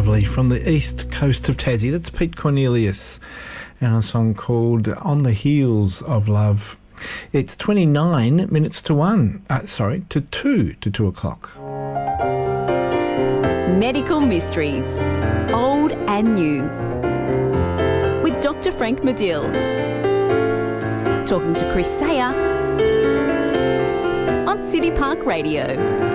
lovely from the east coast of Tassie. That's Pete Cornelius and a song called On the Heels of Love. It's 29 minutes to 2 o'clock. Medical Mysteries, Old and New, with Dr. Frank Medill. Talking to Chris Sayer on City Park Radio.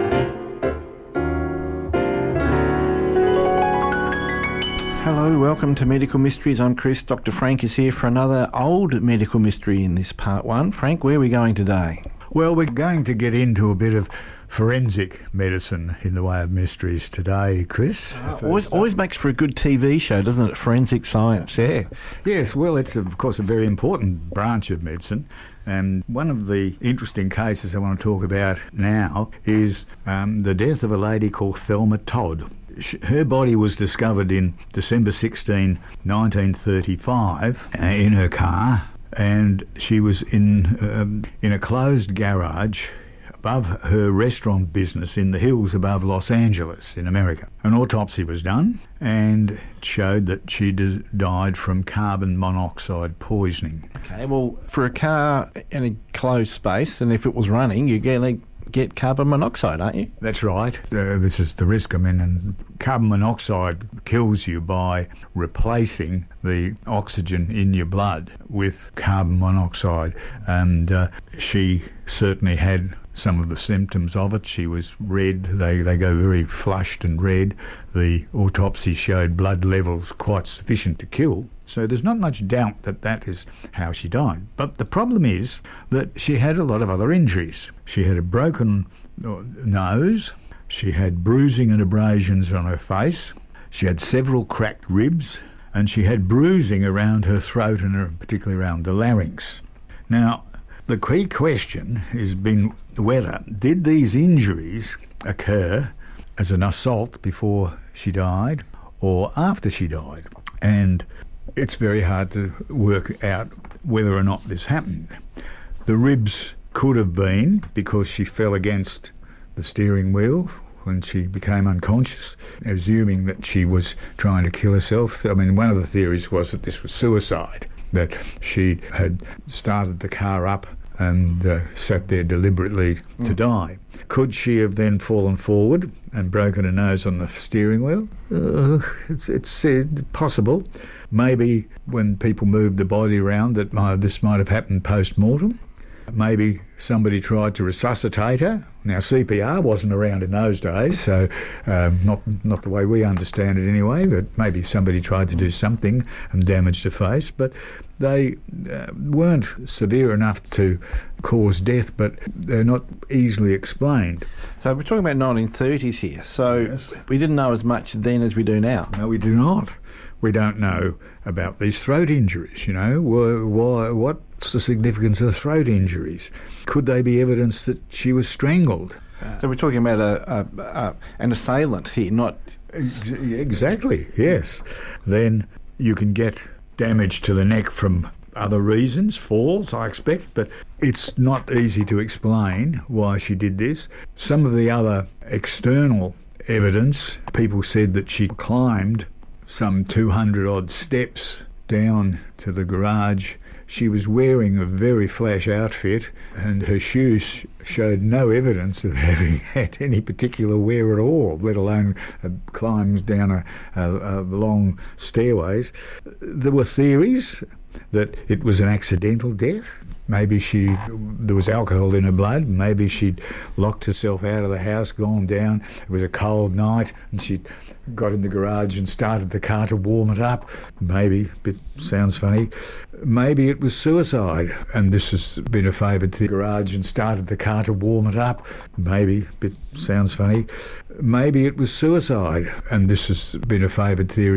Hello, welcome to Medical Mysteries. I'm Chris. Dr. Frank is here for another old medical mystery in this part one. Frank, where are we going today? Well, we're going to get into a bit of forensic medicine in the way of mysteries today, Chris. Always makes for a good TV show, doesn't it? Forensic science, yeah. Yes, well, it's of course a very important branch of medicine. And one of the interesting cases I want to talk about now is the death of a lady called Thelma Todd. Her body was discovered in December 16, 1935 in her car, and she was in a closed garage above her restaurant business in the hills above Los Angeles in America. An autopsy was done and it showed that she died from carbon monoxide poisoning. Okay, well, for a car in a closed space, and if it was running, you're going to get carbon monoxide, aren't you? That's right. This is the risk. And carbon monoxide kills you by replacing the oxygen in your blood with carbon monoxide. And she certainly had some of the symptoms of it. She was red. They go very flushed and red. The autopsy showed blood levels quite sufficient to kill. So there's not much doubt that that is how she died. But the problem is that she had a lot of other injuries. She had a broken nose. She had bruising and abrasions on her face. She had several cracked ribs. And she had bruising around her throat and particularly around the larynx. Now, the key question has been whether did these injuries occur as an assault before she died or after she died? And it's very hard to work out whether or not this happened. The ribs could have been because she fell against the steering wheel when she became unconscious, assuming that she was trying to kill herself. I mean, one of the theories was that this was suicide, that she had started the car up and sat there deliberately to die. Could she have then fallen forward and broken her nose on the steering wheel? It's possible. Maybe when people moved the body around, this might have happened post-mortem. Maybe somebody tried to resuscitate her. Now, CPR wasn't around in those days, so not the way we understand it anyway, but maybe somebody tried to do something and damaged her face. But they weren't severe enough to cause death, but they're not easily explained. So we're talking about 1930s here, so yes. We didn't know as much then as we do now. No, we do not. We don't know about these throat injuries, you know. What's the significance of the throat injuries? Could they be evidence that she was strangled? So we're talking about an assailant here, not... Exactly, yes. Then you can get damage to the neck from other reasons, falls, I expect, but it's not easy to explain why she did this. Some of the other external evidence, people said that she climbed some 200-odd steps down to the garage. She was wearing a very flash outfit and her shoes showed no evidence of having had any particular wear at all, let alone climbs down a long stairways. There were theories that it was an accidental death. Maybe there was alcohol in her blood. Maybe she'd locked herself out of the house, gone down. It was a cold night and she got in the garage and started the car to warm it up. Maybe, sounds funny. Maybe it was suicide and this has been a favoured theory. Garage and started the car to warm it up. Maybe, sounds funny. Maybe it was suicide and this has been a favoured theory.